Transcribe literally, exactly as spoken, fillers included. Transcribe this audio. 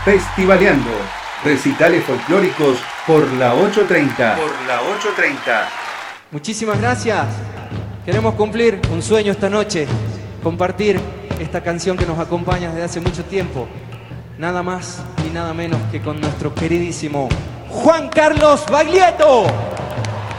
Festivaleando. Recitales folclóricos por la ochocientos treinta. Por la ochocientos treinta. Muchísimas gracias. Queremos cumplir un sueño esta noche. Compartir esta canción que nos acompaña desde hace mucho tiempo. Nada más y nada menos que con nuestro queridísimo Juan Carlos Baglietto.